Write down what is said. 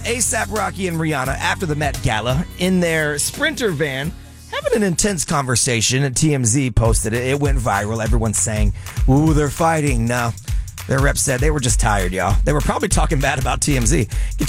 A$AP Rocky and Rihanna after the Met Gala in their Sprinter van having an intense conversation. And TMZ posted it. It went viral. Everyone's saying, ooh, they're fighting. No, their rep said they were just tired, y'all. They were probably talking bad about TMZ. Get